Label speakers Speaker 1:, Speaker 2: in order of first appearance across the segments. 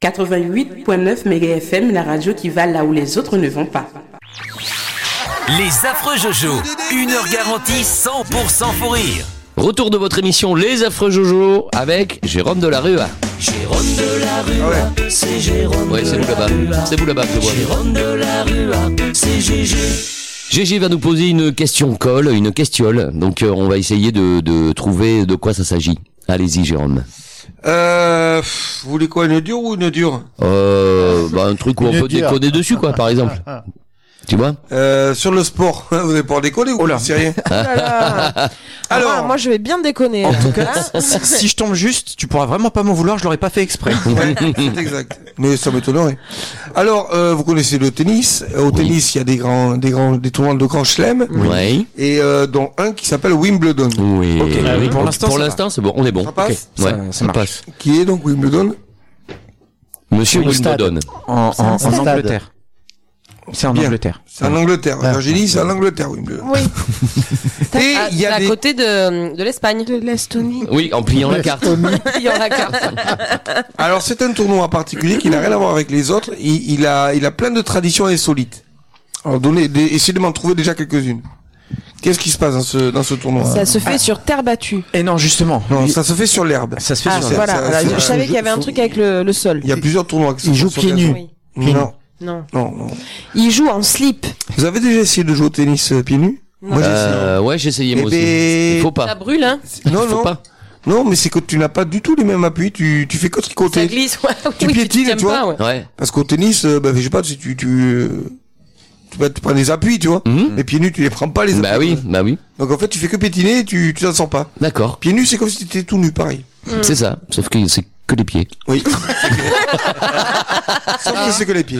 Speaker 1: 88.9 MHz, la radio qui va là où les autres ne vont pas.
Speaker 2: Les affreux Jojo, 1 heure garantie 100% fou rire.
Speaker 3: Retour de votre émission Les Affreux Jojo avec Jérôme de la Rua.
Speaker 4: Jérôme de la Rua, c'est Jérôme.
Speaker 3: Ouais, c'est vous là-bas. C'est vous là-bas que je vois.
Speaker 4: Jérôme de la Rua, c'est Gégé.
Speaker 3: Gégé va nous poser une question colle, une questiole. Donc on va essayer de trouver de quoi ça s'agit. Allez-y Jérôme.
Speaker 5: Vous voulez quoi, une dure ou une dure?
Speaker 3: Un truc où on peut déconner dessus quoi, par exemple. Tu vois?
Speaker 5: Sur le sport, vous allez pouvoir déconner ou c'est rien?
Speaker 6: Alors, moi je vais bien déconner. En tout cas,
Speaker 7: si je tombe juste, tu pourras vraiment pas m'en vouloir, je l'aurais pas fait exprès.
Speaker 5: Ouais, c'est exact. Mais ça m'étonnerait. Alors, vous connaissez le tennis. Au tennis, il y a des tournois de grands chelems.
Speaker 3: Oui.
Speaker 5: Et dont un qui s'appelle Wimbledon.
Speaker 3: Oui.
Speaker 7: Okay. Oui.
Speaker 3: Pour l'instant, c'est bon. On est bon.
Speaker 5: Ça passe.
Speaker 3: Okay.
Speaker 7: Ça passe.
Speaker 5: Qui est donc Wimbledon?
Speaker 3: Monsieur Wimbledon.
Speaker 7: En Angleterre. C'est en Angleterre.
Speaker 5: C'est en Angleterre. Virginie, c'est en Angleterre, Wimbledon.
Speaker 6: oui.
Speaker 5: Et il y a
Speaker 8: à côté de l'Espagne.
Speaker 6: De l'Estonie.
Speaker 3: Oui, en pliant la carte.
Speaker 8: Pliant la carte.
Speaker 5: Alors, c'est un tournoi particulier qui n'a rien à voir avec les autres. Il a plein de traditions insolites. Alors, essayez de m'en trouver déjà quelques-unes. Qu'est-ce qui se passe dans ce tournoi?
Speaker 6: Ça se fait sur terre battue.
Speaker 7: Et non, justement.
Speaker 5: Non, ça se fait sur l'herbe.
Speaker 7: Ça se fait sur
Speaker 6: voilà.
Speaker 5: ça,
Speaker 6: Je savais qu'il y avait un truc avec le sol.
Speaker 5: Il y a plusieurs tournois qui se
Speaker 9: jouent
Speaker 5: font
Speaker 9: pieds
Speaker 5: sur
Speaker 9: nus.
Speaker 5: Oui. Non.
Speaker 6: Non. Il joue en slip.
Speaker 5: Vous avez déjà essayé de jouer au tennis pieds nus? Moi, j'ai essayé.
Speaker 3: Ouais, j'ai essayé moi aussi.
Speaker 5: Ben...
Speaker 3: Il faut pas.
Speaker 8: Ça brûle, hein?
Speaker 5: Non,
Speaker 3: Faut pas.
Speaker 5: Non, mais c'est que tu n'as pas du tout les mêmes appuis. Tu fais que
Speaker 8: Ça
Speaker 5: tricoter.
Speaker 8: glisse, ouais.
Speaker 5: Tu piétines,
Speaker 8: tiens
Speaker 5: tu vois.
Speaker 8: pas, ouais.
Speaker 3: Ouais.
Speaker 5: Parce qu'au tennis, je sais pas si tu prends des appuis, tu vois. Mais pieds nus, tu les prends pas les appuis.
Speaker 3: Bah oui.
Speaker 5: Donc en fait, tu fais que pétiner et tu t'en sors pas.
Speaker 3: D'accord.
Speaker 5: Pieds nus, c'est comme si tu étais tout nu, pareil.
Speaker 3: C'est ça. Sauf que c'est que les pieds.
Speaker 5: Oui. Sauf que c'est que les pieds.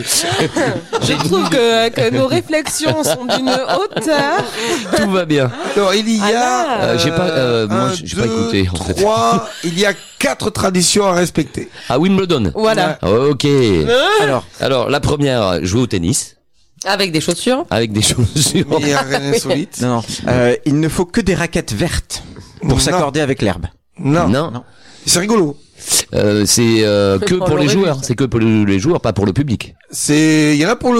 Speaker 6: Je trouve que nos réflexions sont d'une hauteur.
Speaker 3: Tout va bien.
Speaker 5: Alors, il y a...
Speaker 3: J'ai pas écouté, en fait.
Speaker 5: 3, il y a 4 traditions à respecter.
Speaker 3: À Wimbledon.
Speaker 6: Voilà.
Speaker 3: Ok. Alors, la première, jouer au tennis.
Speaker 8: Avec des chaussures.
Speaker 3: Avec des chaussures.
Speaker 5: Il y a rien d'insolite.
Speaker 7: Non. Il ne faut que des raquettes vertes pour s'accorder avec l'herbe.
Speaker 5: Non. C'est rigolo.
Speaker 3: C'est que pour les joueurs. C'est que pour les joueurs, pas pour le public.
Speaker 5: Il y en a pour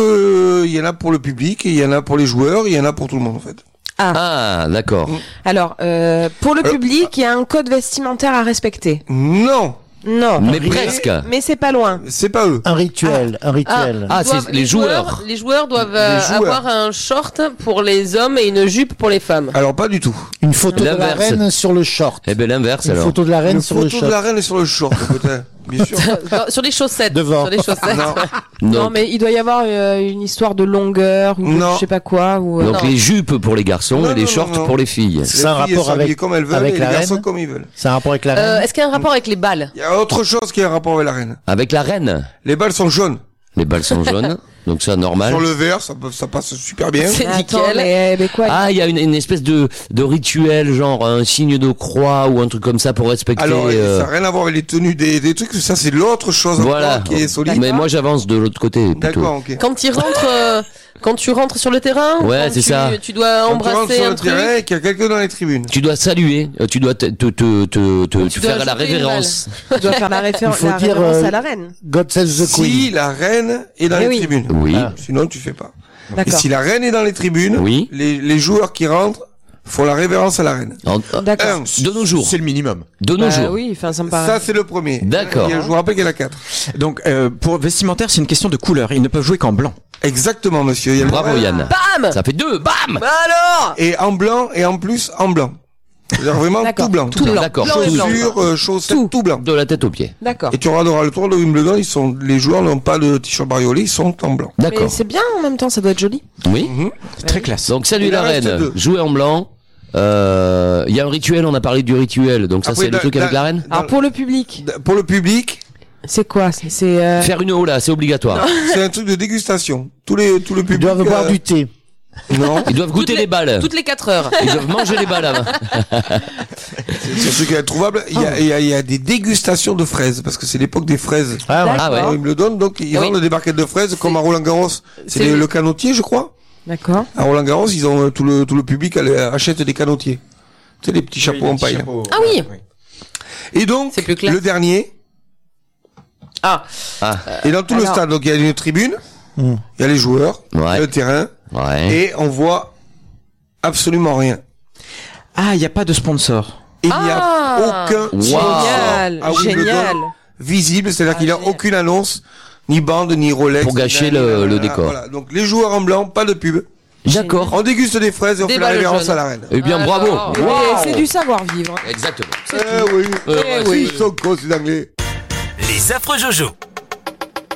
Speaker 5: le public, et il y en a pour les joueurs, il y en a pour tout le monde en fait.
Speaker 3: Ah, d'accord.
Speaker 6: Alors, pour le public, il y a un code vestimentaire à respecter.
Speaker 5: Non.
Speaker 3: Mais presque.
Speaker 6: Mais c'est pas loin.
Speaker 5: C'est pas eux.
Speaker 9: Un rituel.
Speaker 3: C'est les joueurs.
Speaker 8: Les joueurs doivent avoir un short pour les hommes et une jupe pour les femmes.
Speaker 5: Alors pas du tout.
Speaker 9: Une photo de la
Speaker 3: L'inverse.
Speaker 9: reine sur le short.
Speaker 3: Eh ben l'inverse
Speaker 9: Une
Speaker 3: alors.
Speaker 9: photo de la reine sur le
Speaker 5: Une photo
Speaker 9: short.
Speaker 5: de la reine est sur le short, peut-être. Bien sûr.
Speaker 8: Sur les chaussettes.
Speaker 9: Devant.
Speaker 8: Sur les chaussettes.
Speaker 6: Non, mais il doit y avoir une histoire de longueur ou
Speaker 5: Non.
Speaker 6: je sais pas quoi. Ou,
Speaker 3: Donc
Speaker 8: Non.
Speaker 3: les jupes pour les garçons
Speaker 5: Non,
Speaker 3: et les
Speaker 5: non,
Speaker 3: shorts
Speaker 5: non.
Speaker 3: pour les filles.
Speaker 9: C'est un
Speaker 5: Les filles,
Speaker 9: rapport
Speaker 5: elles s'habillent
Speaker 9: avec
Speaker 5: comme elles veulent
Speaker 9: avec
Speaker 5: et
Speaker 9: la
Speaker 5: les garçons
Speaker 9: reine.
Speaker 5: comme ils veulent.
Speaker 9: C'est un rapport avec la reine.
Speaker 8: Est-ce qu'il y a un rapport avec les balles?
Speaker 5: Il y a autre chose qui a un rapport avec la reine.
Speaker 3: Avec la reine.
Speaker 5: Les balles sont jaunes.
Speaker 3: Les balles sont jaunes. Donc ça normal.
Speaker 5: Sur le vert, ça passe super bien.
Speaker 8: C'est
Speaker 6: Attends,
Speaker 8: nickel.
Speaker 6: mais quoi?
Speaker 3: Ah, il y a une espèce de rituel, genre un signe de croix ou un truc comme ça pour respecter.
Speaker 5: Alors, ça n'a rien à voir avec les tenues des trucs, ça c'est l'autre chose
Speaker 3: voilà.
Speaker 5: encore qui est solide.
Speaker 3: Mais moi j'avance de l'autre côté plutôt.
Speaker 5: D'accord, ok.
Speaker 8: Quand tu rentres sur le terrain,
Speaker 3: Ouais,
Speaker 8: quand
Speaker 3: c'est ça.
Speaker 8: Tu dois
Speaker 5: Quand tu rentres
Speaker 8: embrasser
Speaker 5: sur
Speaker 8: un
Speaker 5: le
Speaker 8: truc.
Speaker 5: terrain et qu'il y a quelqu'un dans les tribunes.
Speaker 3: Tu dois saluer, tu dois te
Speaker 8: dois
Speaker 3: faire la
Speaker 8: ajouter une
Speaker 3: révérence.
Speaker 6: Tu dois faire la référence
Speaker 9: Il faut dire,
Speaker 6: à la reine.
Speaker 9: God save the
Speaker 5: Si
Speaker 9: Queen.
Speaker 5: la reine est dans
Speaker 6: Eh
Speaker 5: les
Speaker 6: oui.
Speaker 5: tribunes.
Speaker 3: Oui.
Speaker 5: Sinon, tu fais pas. Et
Speaker 6: D'accord.
Speaker 5: si la reine est dans les tribunes,
Speaker 3: Oui.
Speaker 5: les joueurs qui rentrent font la révérence à la reine.
Speaker 6: D'accord.
Speaker 3: De nos jours.
Speaker 7: C'est le minimum.
Speaker 3: De nos
Speaker 6: Bah
Speaker 3: jours.
Speaker 6: oui, enfin ça me paraît.
Speaker 5: Ça, c'est le premier.
Speaker 3: D'accord.
Speaker 5: Je vous rappelle qu'il y en a 4.
Speaker 7: Donc, pour vestimentaire, c'est une question de couleur. Ils ne peuvent jouer qu'en blanc.
Speaker 5: Exactement, monsieur. Il y a le
Speaker 3: Bravo
Speaker 5: vrai.
Speaker 3: Yann.
Speaker 8: Bam!
Speaker 3: Ça fait 2, bam.
Speaker 8: Bah alors!
Speaker 5: Et en blanc, et en plus, en blanc. C'est-à-dire vraiment
Speaker 6: D'accord.
Speaker 5: tout blanc.
Speaker 3: Tout blanc. D'accord.
Speaker 8: Blanc et blanc.
Speaker 5: Chaussures, chaussettes, tout blanc.
Speaker 3: De la tête aux pieds.
Speaker 6: D'accord.
Speaker 5: Et tu regarderas le tour de Wimbledon, les joueurs n'ont pas de t-shirt bariolé, ils sont en blanc.
Speaker 6: Mais
Speaker 3: D'accord.
Speaker 6: c'est bien en même temps, ça doit être joli.
Speaker 3: Oui.
Speaker 7: C'est très classe.
Speaker 3: Donc salut
Speaker 5: Il en
Speaker 3: la
Speaker 5: reste
Speaker 3: reine.
Speaker 5: 2.
Speaker 3: Jouer en blanc. Il y a un rituel, on a parlé du rituel. Donc ça
Speaker 5: Après,
Speaker 3: c'est le truc avec la reine.
Speaker 6: Alors pour le public,
Speaker 5: Pour le public,
Speaker 6: c'est quoi? C'est
Speaker 3: Faire une hola, c'est obligatoire.
Speaker 5: c'est un truc de dégustation. Tout le public.
Speaker 9: Ils doivent boire du thé.
Speaker 5: Non.
Speaker 3: Ils doivent goûter les balles.
Speaker 8: Toutes les 4 heures.
Speaker 3: Ils doivent manger les balles avant.
Speaker 5: C'est un truc introuvable. Il y a des dégustations de fraises, parce que c'est l'époque des fraises.
Speaker 9: Ah ouais.
Speaker 3: Ah ouais.
Speaker 5: À Wimbledon, donc ils vendent des barquettes de fraises, comme à Roland-Garros. C'est le canotier, je crois.
Speaker 6: D'accord.
Speaker 5: À Roland-Garros, ils ont tout le public achète des canotiers. Tu sais, des petits chapeaux en paille. Là.
Speaker 8: Ah oui.
Speaker 5: Et donc,
Speaker 8: C'est plus classe.
Speaker 5: le dernier, Et dans tout le stade, donc il y a une tribune, il y a les joueurs, il y a le terrain, et on voit absolument rien.
Speaker 7: Ah, il n'y a pas de sponsor.
Speaker 5: Il n'y a aucun
Speaker 6: Génial, génial.
Speaker 5: visible, c'est-à-dire qu'il n'y a aucune annonce, ni bande, ni Rolex.
Speaker 3: Pour gâcher le décor.
Speaker 5: Voilà. Donc les joueurs en blanc, pas de pub.
Speaker 3: D'accord.
Speaker 5: On déguste des fraises et on fait la révérence à la reine.
Speaker 3: Eh bien, bravo.
Speaker 6: C'est du savoir-vivre.
Speaker 3: Exactement.
Speaker 5: Oui. Ils sont cons, ces Anglais.
Speaker 2: Les affreux Jojo.